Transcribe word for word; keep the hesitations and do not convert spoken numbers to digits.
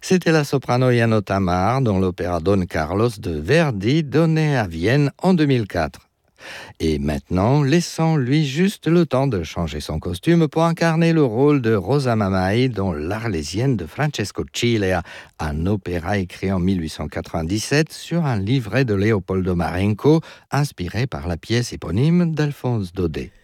C'était la soprano Jano Tamar dans l'opéra Don Carlos de Verdi donné à Vienne en deux mille quatre. Et maintenant, laissons-lui juste le temps de changer son costume pour incarner le rôle de Rosa Mamai dans L'Arlésienne de Francesco Cilea, un opéra écrit en mille huit cent quatre-vingt-dix-sept sur un livret de Leopoldo Marenco, inspiré par la pièce éponyme d'Alphonse Daudet.